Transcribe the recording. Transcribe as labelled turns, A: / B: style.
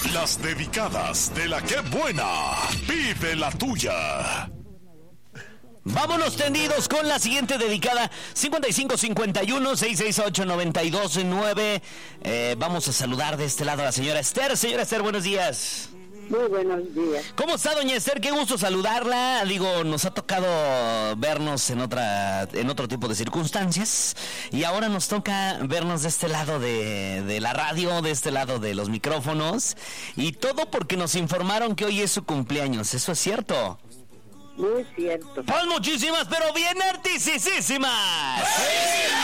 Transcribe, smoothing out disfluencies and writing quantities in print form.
A: Las dedicadas de la que buena. Pide la tuya.
B: Vámonos tendidos con la siguiente dedicada, 5551-668-929. Vamos a saludar de este lado a la señora Esther. Señora Esther, buenos días.
C: Muy buenos días.
B: ¿Cómo está, doña Esther? Qué gusto saludarla. Digo, nos ha tocado vernos en otro tipo de circunstancias y ahora nos toca vernos de este lado de la radio, de este lado de los micrófonos y todo porque nos informaron que hoy es su cumpleaños. ¿Eso es cierto?
C: Muy cierto.
B: Pues muchísimas, pero bien artisísimas.